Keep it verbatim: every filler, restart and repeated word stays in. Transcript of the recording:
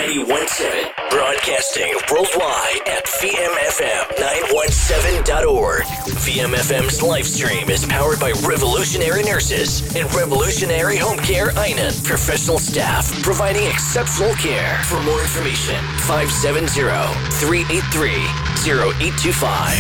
ninety-one point seven, broadcasting worldwide at V M F M nine seventeen dot org. V M F M's live stream is powered by Revolutionary Nurses and Revolutionary Home Care Einan professional staff providing exceptional care. For more information, five seven zero, three eight three, zero eight two five.